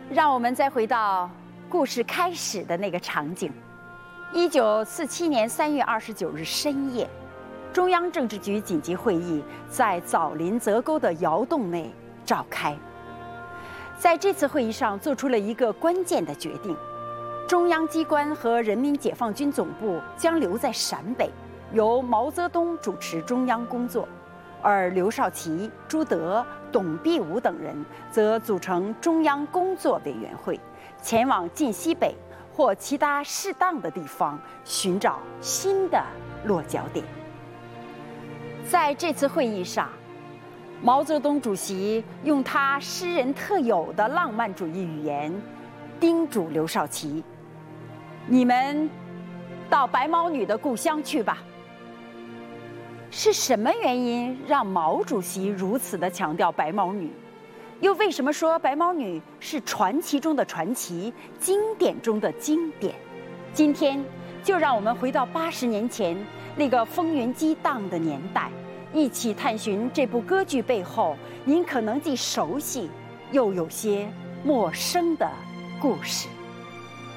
让我们再回到故事开始的那个场景。1947年3月29日深夜，中央政治局紧急会议在枣林泽沟的窑洞内召开。在这次会议上，做出了一个关键的决定：中央机关和人民解放军总部将留在陕北，由毛泽东主持中央工作，而刘少奇、朱德、董必武等人则组成中央工作委员会，前往晋西北或其他适当的地方寻找新的落脚点。在这次会议上，毛泽东主席用他诗人特有的浪漫主义语言，叮嘱刘少奇：“你们到白毛女的故乡去吧。”是什么原因让毛主席如此的强调白毛女？又为什么说白毛女是传奇中的传奇，经典中的经典？今天就让我们回到80年前那个风云激荡的年代，一起探寻这部歌剧背后您可能既熟悉又有些陌生的故事。